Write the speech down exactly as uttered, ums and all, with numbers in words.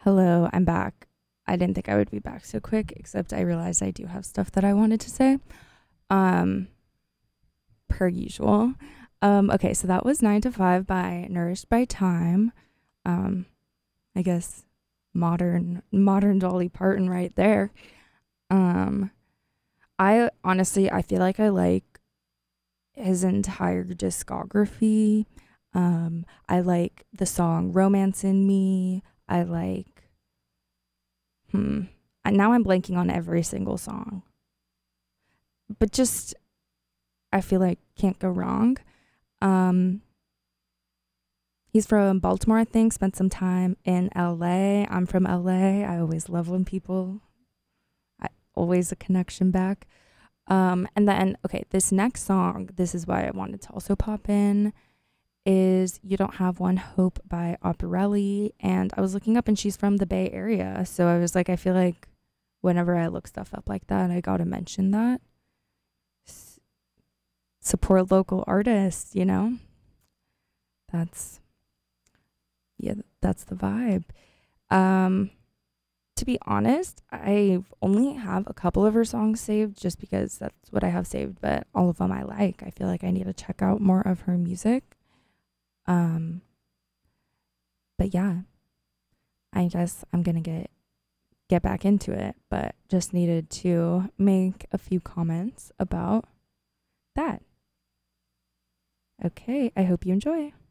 Hello, I'm back. I didn't think I would be back so quick, except I realized I do have stuff that I wanted to say. Um, per usual. Um, okay, so that was nine to five by Nourished by Time. Um, I guess modern modern Dolly Parton right there. Um, I honestly I feel like I like his entire discography. Um, I like the song Romance in Me. I like hmm. And now I'm blanking on every single song. But just I feel like can't go wrong. Um he's from Baltimore, I think, spent some time in L A. I'm from L A. I always love when people I always a connection back. Um and then okay, this next song, this is why I wanted to also pop in is You Don't Have One Hope by Operelli, and I was looking up and she's from the Bay Area. So I was like I feel like whenever I look stuff up like that, I got to mention that. S- Support local artists, you know? That's yeah, that's the vibe. Um, to be honest, I only have a couple of her songs saved just because that's what I have saved, but all of them I like. I feel like I need to check out more of her music. Um, but yeah, I guess I'm gonna get get back into it, but just needed to make a few comments about that. Okay, I hope you enjoy.